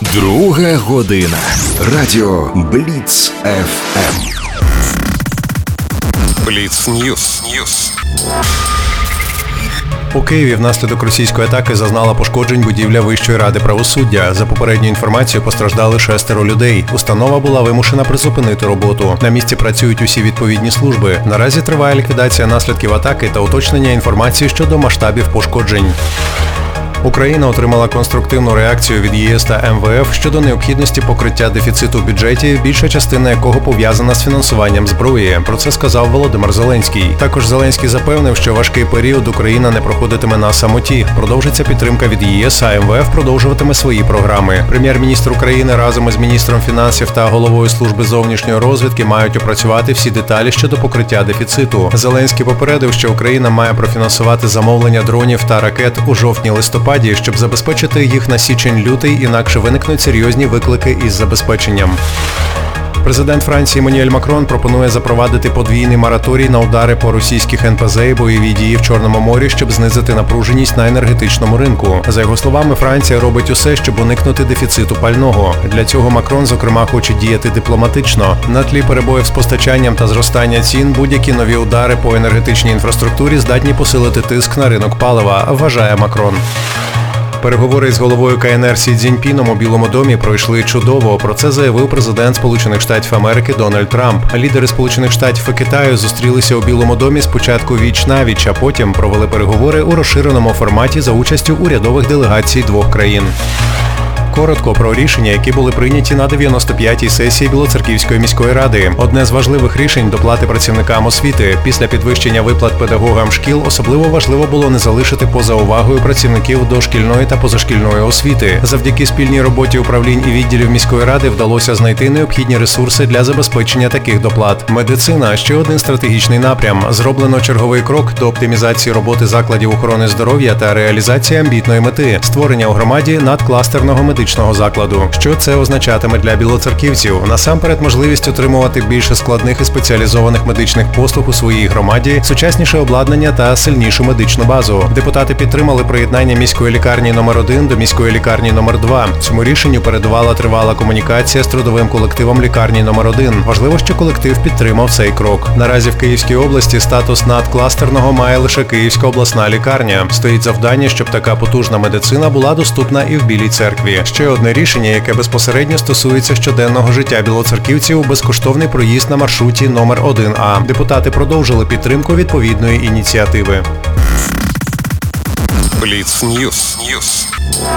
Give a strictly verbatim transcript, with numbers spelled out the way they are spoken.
Друга година. Радіо Бліц еф ем. Бліц Ньюс. У Києві внаслідок російської атаки зазнала пошкоджень будівля Вищої ради правосуддя. За попередньою інформацією, постраждали шестеро людей. Установа була вимушена призупинити роботу. На місці працюють усі відповідні служби. Наразі триває ліквідація наслідків атаки та уточнення інформації щодо масштабів пошкоджень. Україна отримала конструктивну реакцію від Є Ес та Ем Ве Еф щодо необхідності покриття дефіциту в бюджеті, більша частина якого пов'язана з фінансуванням зброї. Про це сказав Володимир Зеленський. Також Зеленський запевнив, що важкий період Україна не проходитиме на самоті. Продовжиться підтримка від Є Ес, а Ем Ве Еф продовжуватиме свої програми. Прем'єр-міністр України разом із міністром фінансів та головою служби зовнішньої розвідки мають опрацювати всі деталі щодо покриття дефіциту. Зеленський попередив, що Україна має профінансувати замовлення дронів та ракет у жовтні-листопаді, щоб забезпечити їх на січень-лютий, інакше виникнуть серйозні виклики із забезпеченням. Президент Франції Еммануель Макрон пропонує запровадити подвійний мораторій на удари по російських ен пе зет і бойові дії в Чорному морі, щоб знизити напруженість на енергетичному ринку. За його словами, Франція робить усе, щоб уникнути дефіциту пального. Для цього Макрон, зокрема, хоче діяти дипломатично. На тлі перебоїв з постачанням та зростання цін будь-які нові удари по енергетичній інфраструктурі здатні посилити тиск на ринок палива, вважає Макрон. Переговори з головою Ка Ен Ер Сі Цзіньпіном у Білому домі пройшли чудово. Про це заявив президент Сполучених Штатів Америки Дональд Трамп. Лідери Сполучених Штатів і Китаю зустрілися у Білому домі спочатку віч-навіч, а потім провели переговори у розширеному форматі за участю урядових делегацій двох країн. Коротко про рішення, які були прийняті на дев'яносто п'ятій сесії Білоцерківської міської ради. Одне з важливих рішень – доплати працівникам освіти. Після підвищення виплат педагогам шкіл особливо важливо було не залишити поза увагою працівників дошкільної та позашкільної освіти. Завдяки спільній роботі управлінь і відділів міської ради вдалося знайти необхідні ресурси для забезпечення таких доплат. Медицина – ще один стратегічний напрям. Зроблено черговий крок до оптимізації роботи закладів охорони здоров'я та реалізації амбітної мети – створення у громаді надкластерного медичного закладу. Що це означатиме для білоцерківців? Насамперед, можливість отримувати більше складних і спеціалізованих медичних послуг у своїй громаді, сучасніше обладнання та сильнішу медичну базу. Депутати підтримали приєднання міської лікарні номер один до міської лікарні номер два. Цьому рішенню передувала тривала комунікація з трудовим колективом лікарні номер один. Важливо, що колектив підтримав цей крок. Наразі в Київській області статус надкластерного має лише Київська обласна лікарня. Стоїть завдання, щоб така потужна медицина була доступна і в Білій церкві. Ще одне рішення, яке безпосередньо стосується щоденного життя білоцерківців – безкоштовний проїзд на маршруті номер один А. Депутати продовжили підтримку відповідної ініціативи. Бліц Ньюс.